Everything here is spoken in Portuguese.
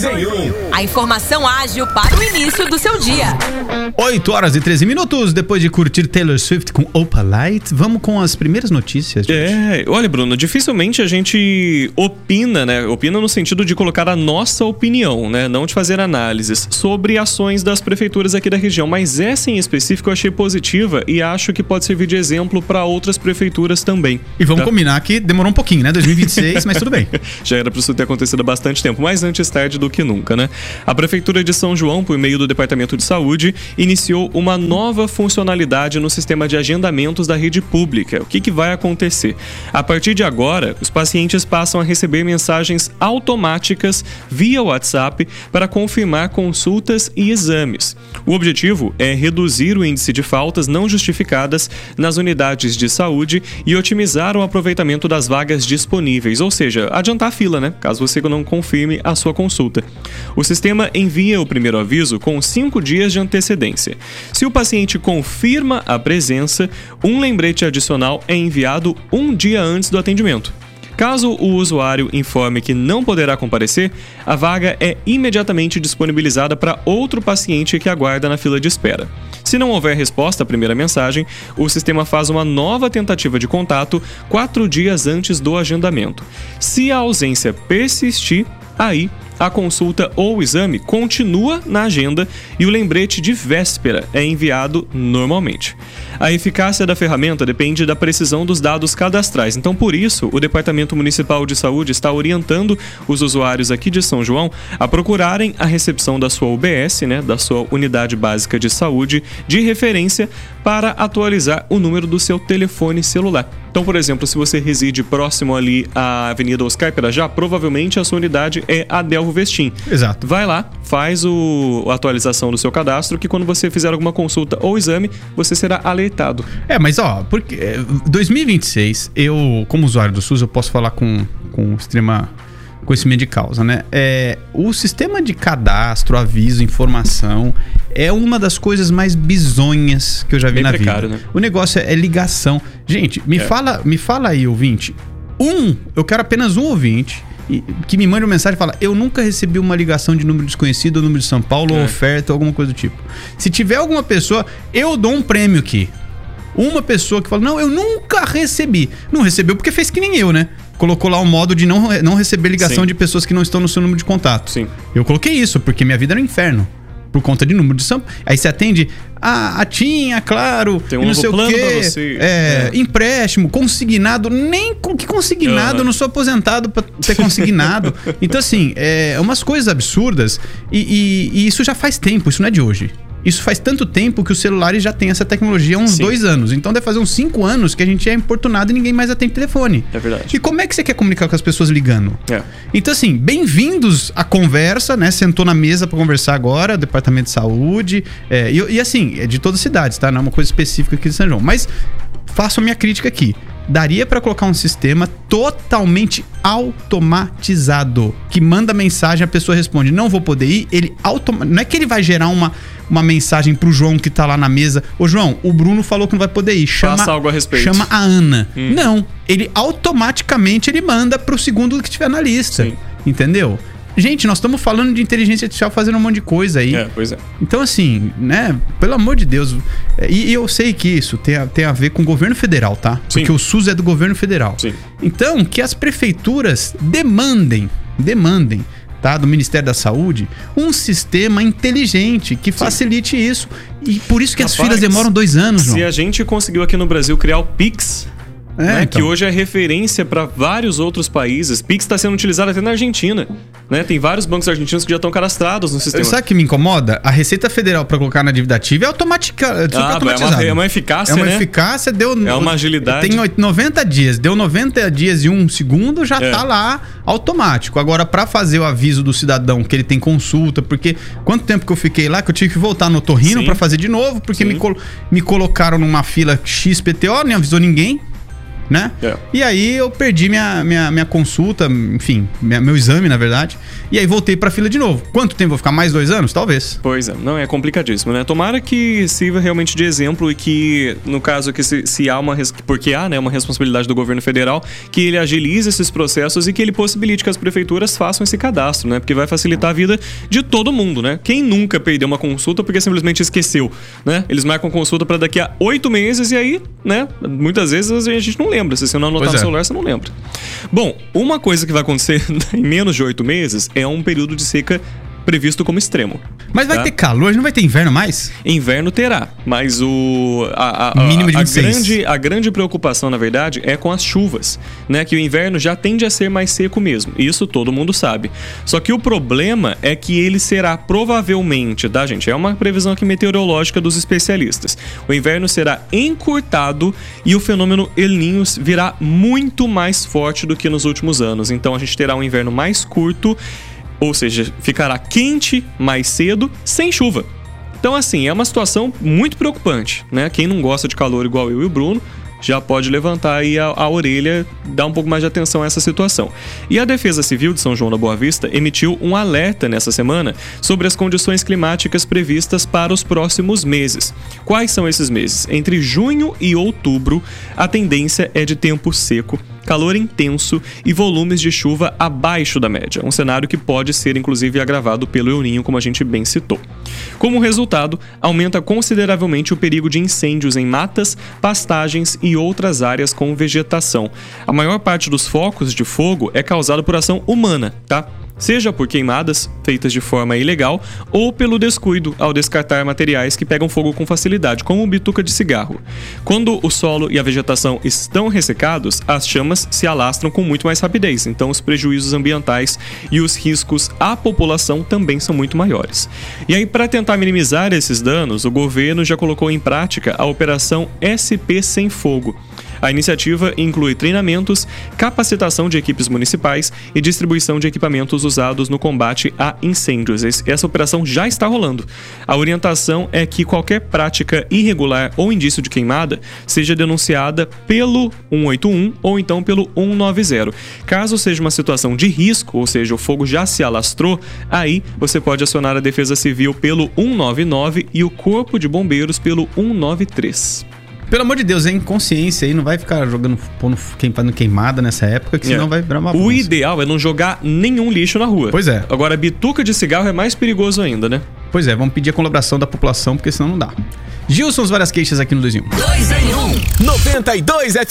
2 em 1. A informação ágil para o início do seu dia. 8 horas e 13 minutos, depois de curtir Taylor Swift com Opalite, vamos com as primeiras notícias, gente. Olha, Bruno, dificilmente a gente opina, né? Opina no sentido de colocar a nossa opinião, né? Não de fazer análises sobre ações das prefeituras aqui da região, mas essa em específico eu achei positiva e acho que pode servir de exemplo para outras prefeituras também. E vamos combinar que demorou um pouquinho, né? 2026, mas tudo bem. Já era para isso ter acontecido há bastante tempo, mas antes tarde do que nunca, né? A Prefeitura de São João, por meio do Departamento de Saúde, iniciou uma nova funcionalidade no sistema de agendamentos da rede pública. O que vai acontecer? A partir de agora, os pacientes passam a receber mensagens automáticas via WhatsApp para confirmar consultas e exames. O objetivo é reduzir o índice de faltas não justificadas nas unidades de saúde e otimizar o aproveitamento das vagas disponíveis, ou seja, adiantar a fila, né? Caso você não confirme a sua consulta. O sistema envia o primeiro aviso com 5 dias de antecedência. Se o paciente confirma a presença, um lembrete adicional é enviado 1 dia antes do atendimento. Caso o usuário informe que não poderá comparecer, a vaga é imediatamente disponibilizada para outro paciente que aguarda na fila de espera. Se não houver resposta à primeira mensagem, o sistema faz uma nova tentativa de contato 4 dias antes do agendamento. Se a ausência persistir, aí a consulta ou o exame continua na agenda e o lembrete de véspera é enviado normalmente. A eficácia da ferramenta depende da precisão dos dados cadastrais. Então, por isso, o Departamento Municipal de Saúde está orientando os usuários aqui de São João a procurarem a recepção da sua UBS, né, da sua Unidade Básica de Saúde, de referência para atualizar o número do seu telefone celular. Então, por exemplo, se você reside próximo ali à Avenida Oscar Pirajá, provavelmente a sua unidade é a Delvo Vestim. Exato. Vai lá, faz a atualização do seu cadastro, que quando você fizer alguma consulta ou exame, você será alertado. Mas porque 2026, eu, como usuário do SUS, eu posso falar com extrema conhecimento de causa, né? O sistema de cadastro, aviso, informação é uma das coisas mais bizonhas que eu já vi na vida. Né? O negócio é ligação. Gente, me fala aí, ouvinte. Eu quero apenas um ouvinte que me mande uma mensagem e fala: eu nunca recebi uma ligação de número desconhecido, ou número de São Paulo, ou oferta, ou alguma coisa do tipo. Se tiver alguma pessoa, eu dou um prêmio aqui. Uma pessoa que fala: não, eu nunca recebi. Não recebeu porque fez que nem eu, né? Colocou lá o modo de não receber ligação de pessoas que não estão no seu número de contato. Sim. Eu coloquei isso porque minha vida era um inferno. Por conta de número de São Paulo. Aí você atende a TIM, claro, tem um e não sei o quê. Empréstimo, consignado. Nem que consignado, eu não sou aposentado pra ter consignado. Então, assim, umas coisas absurdas. E isso já faz tempo, isso não é de hoje. Isso faz tanto tempo que os celulares já têm essa tecnologia há uns 2 anos. Então deve fazer uns 5 anos que a gente é importunado e ninguém mais atende telefone. É verdade. E como é que você quer comunicar com as pessoas ligando? Então, assim, bem-vindos à conversa, né? Sentou na mesa pra conversar agora, Departamento de Saúde. E assim, é de todas as cidades, tá? Não é uma coisa específica aqui de São João. Mas faço a minha crítica aqui. Daria para colocar um sistema totalmente automatizado, que manda mensagem, a pessoa responde: não vou poder ir. Não é que ele vai gerar uma mensagem pro João que tá lá na mesa: ô João, o Bruno falou que não vai poder ir, faça algo a respeito. Chama a Ana. Não, ele automaticamente manda pro segundo que estiver na lista. Sim. Entendeu? Gente, nós estamos falando de inteligência artificial fazendo um monte de coisa aí. Pois é. Então, assim, né? Pelo amor de Deus. E eu sei que isso tem a ver com o governo federal, tá? Sim. Porque o SUS é do governo federal. Sim. Então, que as prefeituras demandem, tá? Do Ministério da Saúde, um sistema inteligente que facilite isso. E por isso que as filas demoram 2 anos, João. Se a gente conseguiu aqui no Brasil criar o Pix... então. Que hoje é referência para vários outros países. Pix está sendo utilizado até na Argentina, né? Tem vários bancos argentinos que já estão cadastrados no sistema. Sabe o que me incomoda? A Receita Federal para colocar na dívida ativa é automatizada. É uma eficácia, né? É uma eficácia, é uma agilidade. Tem 90 dias. Deu 90 dias e 1 segundo, já tá lá automático. Agora, para fazer o aviso do cidadão que ele tem consulta, porque quanto tempo que eu fiquei lá que eu tive que voltar no otorrino para fazer de novo, porque me colocaram numa fila XPTO, nem avisou ninguém. né? E aí eu perdi minha consulta, enfim, meu exame, na verdade. E aí voltei pra fila de novo. Quanto tempo? Vou ficar mais 2 anos? Talvez. Pois é, não, é complicadíssimo, né? Tomara que sirva realmente de exemplo e que, no caso, que se há porque há, né, uma responsabilidade do governo federal, que ele agilize esses processos e que ele possibilite que as prefeituras façam esse cadastro, né? Porque vai facilitar a vida de todo mundo, né? Quem nunca perdeu uma consulta porque simplesmente esqueceu, né? Eles marcam consulta pra daqui a 8 meses e aí, né? Muitas vezes a gente não lembra. Se você não anotar no celular, você não lembra. Bom, uma coisa que vai acontecer em menos de 8 meses é um período de seca previsto como extremo. Mas vai ter calor? Não vai ter inverno mais? Inverno terá, mas mínimo de 26. A grande preocupação, na verdade, é com as chuvas, né? Que o inverno já tende a ser mais seco mesmo. Isso todo mundo sabe. Só que o problema é que ele será provavelmente, tá, gente? É uma previsão aqui meteorológica dos especialistas. O inverno será encurtado e o fenômeno El Niño virá muito mais forte do que nos últimos anos. Então a gente terá um inverno mais curto, ou seja, ficará quente mais cedo, sem chuva. Então, assim, é uma situação muito preocupante, né? Quem não gosta de calor igual eu e o Bruno, já pode levantar aí a orelha, dar um pouco mais de atenção a essa situação. E a Defesa Civil de São João da Boa Vista emitiu um alerta nessa semana sobre as condições climáticas previstas para os próximos meses. Quais são esses meses? Entre junho e outubro, a tendência é de tempo seco, calor intenso e volumes de chuva abaixo da média. Um cenário que pode ser, inclusive, agravado pelo El Niño, como a gente bem citou. Como resultado, aumenta consideravelmente o perigo de incêndios em matas, pastagens e outras áreas com vegetação. A maior parte dos focos de fogo é causado por ação humana, tá? Seja por queimadas feitas de forma ilegal ou pelo descuido ao descartar materiais que pegam fogo com facilidade, como bituca de cigarro. Quando o solo e a vegetação estão ressecados, as chamas se alastram com muito mais rapidez, então os prejuízos ambientais e os riscos à população também são muito maiores. E aí, para tentar minimizar esses danos, o governo já colocou em prática a Operação SP Sem Fogo. A iniciativa inclui treinamentos, capacitação de equipes municipais e distribuição de equipamentos usados no combate a incêndios. Essa operação já está rolando. A orientação é que qualquer prática irregular ou indício de queimada seja denunciada pelo 181 ou então pelo 190. Caso seja uma situação de risco, ou seja, o fogo já se alastrou, aí você pode acionar a Defesa Civil pelo 199 e o Corpo de Bombeiros pelo 193. Pelo amor de Deus, é inconsciência aí, não vai ficar fazendo queimada nessa época, que senão vai virar uma bagunça. O ideal é não jogar nenhum lixo na rua. Pois é. Agora, bituca de cigarro é mais perigoso ainda, né? Pois é, vamos pedir a colaboração da população, porque senão não dá. Gilson, várias queixas aqui no 2 em 1. 2 em 1. 92 FM.